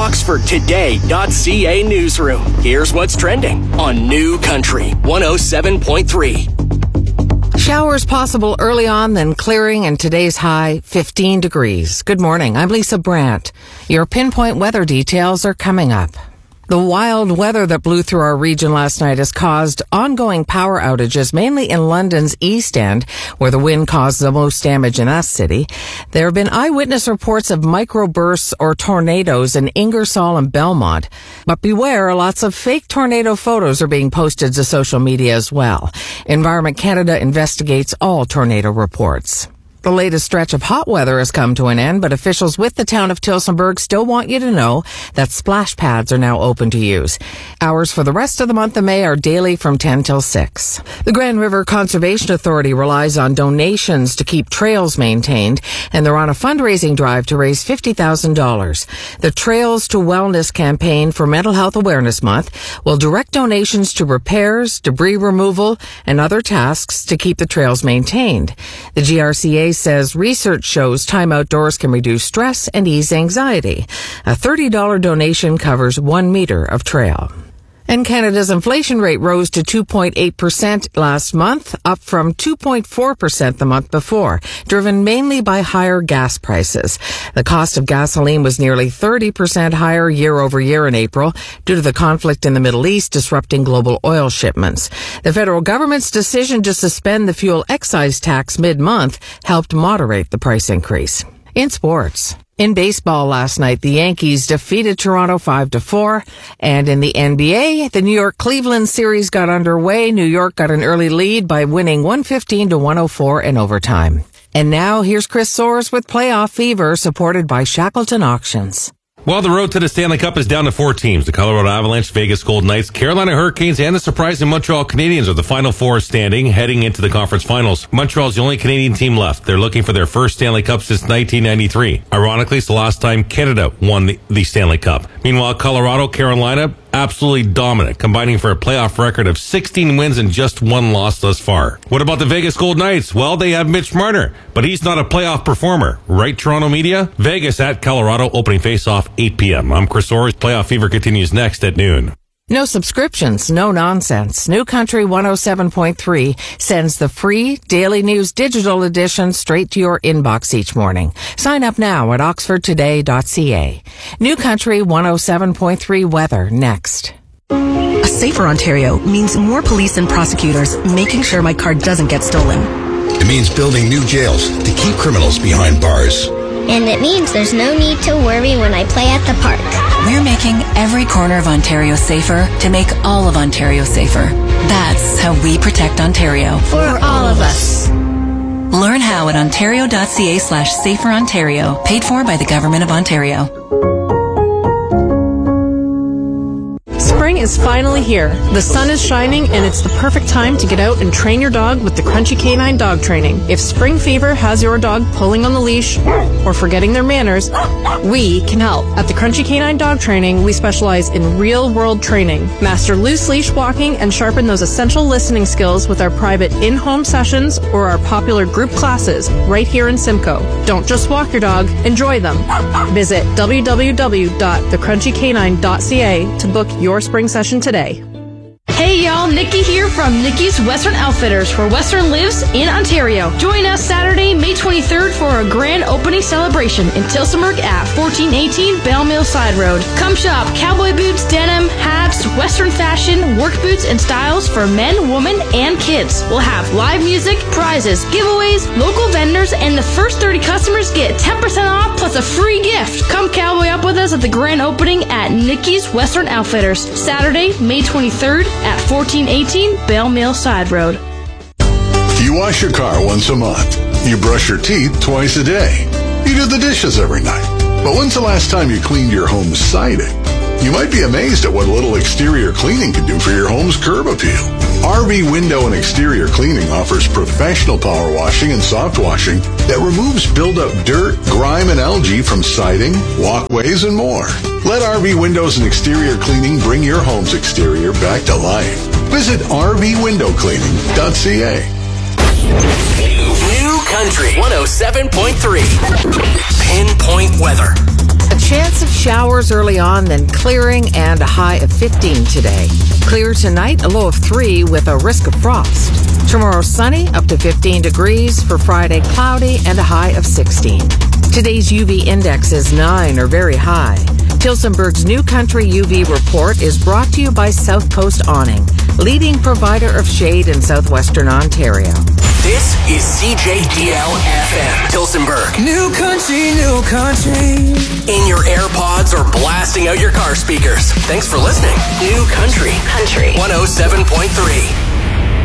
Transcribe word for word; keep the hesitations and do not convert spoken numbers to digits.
Oxford Today dot C A newsroom. Here's what's trending on New Country one oh seven point three. Showers possible early on, then clearing, and today's high, fifteen degrees. Good morning. I'm Lisa Brandt. Your pinpoint weather details are coming up. The wild weather that blew through our region last night has caused ongoing power outages, mainly in London's East End, where the wind caused the most damage in that city. There have been eyewitness reports of microbursts or tornadoes in Ingersoll and Belmont. But beware, lots of fake tornado photos are being posted to social media as well. Environment Canada investigates all tornado reports. The latest stretch of hot weather has come to an end, but officials with the town of Tillsonburg still want you to know that splash pads are now open to use. Hours for the rest of the month of May are daily from ten till six. The Grand River Conservation Authority relies on donations to keep trails maintained, and they're on a fundraising drive to raise fifty thousand dollars. The Trails to Wellness campaign for Mental Health Awareness Month will direct donations to repairs, debris removal, and other tasks to keep the trails maintained. The G R C A says research shows time outdoors can reduce stress and ease anxiety. A thirty dollars donation covers one meter of trail. And Canada's inflation rate rose to two point eight percent last month, up from two point four percent the month before, driven mainly by higher gas prices. The cost of gasoline was nearly thirty percent higher year over year in April due to the conflict in the Middle East disrupting global oil shipments. The federal government's decision to suspend the fuel excise tax mid-month helped moderate the price increase. In sports. In baseball last night, the Yankees defeated Toronto five to four. And in the N B A, the New York-Cleveland series got underway. New York got an early lead by winning one fifteen to one oh four in overtime. And now here's Chris Soares with Playoff Fever, supported by Shackleton Auctions. Well, the road to the Stanley Cup is down to four teams. The Colorado Avalanche, Vegas Golden Knights, Carolina Hurricanes, and the surprising Montreal Canadiens are the final four standing heading into the conference finals. Montreal's the only Canadian team left. They're looking for their first Stanley Cup since nineteen ninety-three. Ironically, it's the last time Canada won the, the Stanley Cup. Meanwhile, Colorado, Carolina, absolutely dominant, combining for a playoff record of sixteen wins and just one loss thus far. What about the Vegas Golden Knights? Well, they have Mitch Marner, but he's not a playoff performer. Right, Toronto media? Vegas at Colorado, opening face-off eight p.m. I'm Chris Soares. Playoff Fever continues next at noon. No subscriptions, no nonsense. New Country one oh seven point three sends the free Daily News digital edition straight to your inbox each morning. Sign up now at oxford today dot c a. New Country one oh seven point three weather next. A safer Ontario means more police and prosecutors making sure my car doesn't get stolen. It means building new jails to keep criminals behind bars. And it means there's no need to worry when I play at the park. We're making every corner of Ontario safer to make all of Ontario safer. That's how we protect Ontario. For all of us. Learn how at ontario dot c a slash safer Ontario. Paid for by the Government of Ontario. Spring is finally here. The sun is shining, and it's the perfect time to get out and train your dog with the Crunchy Canine Dog Training. If spring fever has your dog pulling on the leash or forgetting their manners, we can help. At the Crunchy Canine Dog Training, we specialize in real-world training. Master loose leash walking and sharpen those essential listening skills with our private in-home sessions or our popular group classes right here in Simcoe. Don't just walk your dog, enjoy them. Visit w w w dot the crunchy canine dot c a to book your spring session today. Hey y'all, Nikki here from Nikki's Western Outfitters, where Western lives in Ontario. Join us Saturday, May twenty-third for a grand opening celebration in Tillsonburg at fourteen eighteen Bell Mill Side Road. Come shop cowboy boots, denim, hats, Western fashion, work boots, and styles for men, women, and kids. We'll have live music, prizes, giveaways, local vendors, and the first thirty customers get ten percent off plus a free gift. Come cowboy up with us at the grand opening at Nikki's Western Outfitters, Saturday, May twenty-third at fourteen eighteen Bell Mill Side Road. You wash your car once a month. You brush your teeth twice a day. You do the dishes every night. But when's the last time you cleaned your home's siding? You might be amazed at what a little exterior cleaning can do for your home's curb appeal. R V Window and Exterior Cleaning offers professional power washing and soft washing that removes buildup dirt, grime, and algae from siding, walkways, and more. Let R V Windows and Exterior Cleaning bring your home's exterior back to life. Visit r v window cleaning dot c a. New Country one oh seven point three. Pinpoint weather. A chance of Showers early on, then clearing and a high of fifteen today. Clear tonight, a low of three with a risk of frost. Tomorrow sunny, up to fifteen degrees. For Friday, cloudy and a high of sixteen. Today's U V index is nine, or very high. Tilsonburg's New Country U V report is brought to you by South Coast Awning, leading provider of shade in southwestern Ontario. This is C J D L F M, Tilsonburg. New country, new country. In your AirPods or blasting out your car speakers. Thanks for listening. New Country. Country. one oh seven point three.